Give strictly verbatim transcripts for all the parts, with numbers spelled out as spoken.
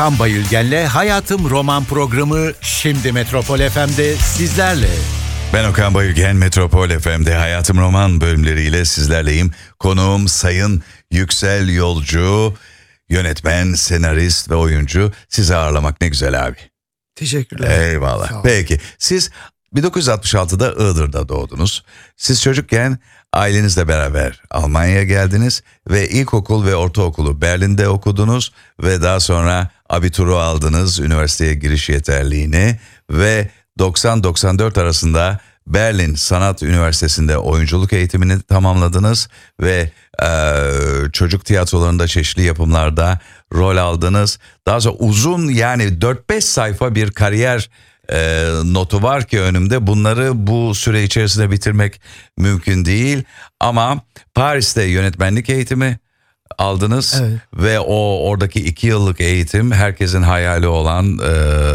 Okan Bayülgen'le Hayatım Roman programı şimdi Metropol F M'de sizlerle. Ben Okan Bayülgen, Metropol F M'de Hayatım Roman bölümleriyle sizlerleyim. Konuğum Sayın Yüksel Yolcu, yönetmen, senarist ve oyuncu. Sizi ağırlamak ne güzel abi. Teşekkürler. Eyvallah. Peki siz bin dokuz yüz altmış altıda Iğdır'da doğdunuz. Siz çocukken ailenizle beraber Almanya'ya geldiniz ve ilkokul ve ortaokulu Berlin'de okudunuz ve daha sonra abituru aldınız, üniversiteye giriş yeterliğini ve doksan doksan dört arasında Berlin Sanat Üniversitesi'nde oyunculuk eğitimini tamamladınız ve e, çocuk tiyatrolarında çeşitli yapımlarda rol aldınız. Daha sonra uzun, yani dört beş sayfa bir kariyer e, notu var ki önümde. Bunları bu süre içerisinde bitirmek mümkün değil ama Paris'te yönetmenlik eğitimi aldınız, evet. Ve o oradaki iki yıllık eğitim herkesin hayali olan e,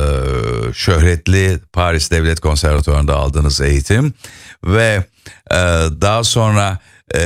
şöhretli Paris Devlet Konservatuvarı'nda aldığınız eğitim ve e, daha sonra e,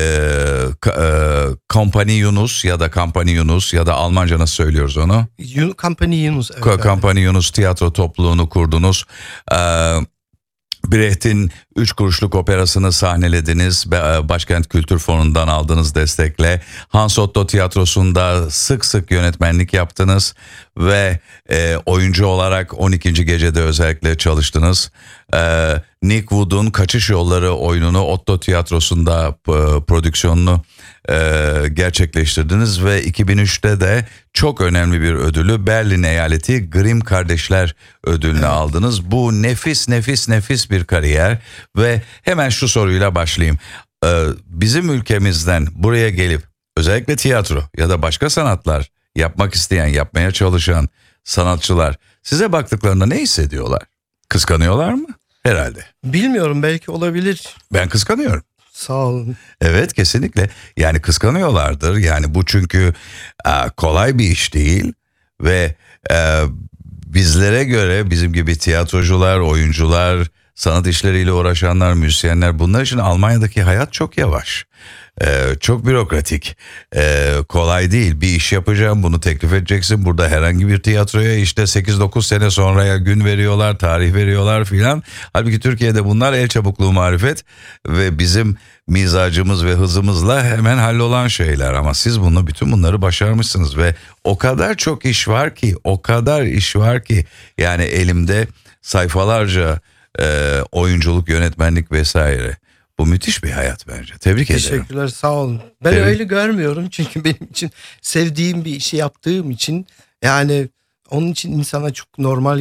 e, Kompani Yunus ya da Kampani Yunus ya da Almanca nasıl söylüyoruz onu? Kompani Yunus. Evet, Kompani Yunus tiyatro topluluğunu kurdunuz. E, Brecht'in Üç Kuruşluk operasını sahnelediniz. Başkent Kültür Fonu'ndan aldığınız destekle. Hans Otto Tiyatrosu'nda sık sık yönetmenlik yaptınız. Ve e, oyuncu olarak on ikinci gecede özellikle çalıştınız. E, Nick Wood'un Kaçış Yolları oyununu Otto Tiyatrosu'nda e, prodüksiyonunu e, gerçekleştirdiniz. Ve iki bin üçte de çok önemli bir ödülü, Berlin Eyaleti Grimm Kardeşler ödülünü evet. aldınız. Bu nefis nefis nefis bir kariyer. Ve hemen şu soruyla başlayayım. Ee, bizim ülkemizden buraya gelip özellikle tiyatro ya da başka sanatlar yapmak isteyen, yapmaya çalışan sanatçılar size baktıklarında ne hissediyorlar? Kıskanıyorlar mı? Herhalde. Bilmiyorum, belki olabilir. Ben kıskanıyorum. Sağ olun. Evet, kesinlikle. Yani kıskanıyorlardır. Yani bu çünkü e, kolay bir iş değil ve e, bizlere göre, bizim gibi tiyatrocular, oyuncular, sanat işleriyle uğraşanlar, müzisyenler, bunlar için Almanya'daki hayat çok yavaş. Ee, çok bürokratik. Ee, kolay değil. Bir iş yapacağım, bunu teklif edeceksin. Burada herhangi bir tiyatroya işte sekiz dokuz sene sonraya gün veriyorlar, tarih veriyorlar filan. Halbuki Türkiye'de bunlar el çabukluğu marifet ve bizim mizacımız ve hızımızla hemen hallolan şeyler. Ama siz bunu, bütün bunları başarmışsınız ve o kadar çok iş var ki, o kadar iş var ki, yani elimde sayfalarca e, oyunculuk, yönetmenlik vesaire. Bu müthiş bir hayat bence. Tebrik ederim. Teşekkürler, sağ olun. Ben Tebrik. öyle görmüyorum çünkü benim için sevdiğim bir işi yaptığım için, yani onun için insana çok normal